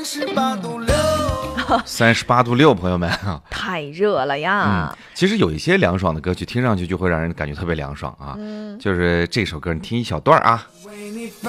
38度6，朋友们太热了呀。 其实有一些凉爽的歌曲听上去就会让人感觉特别凉爽啊，就是这首歌你听一小段啊。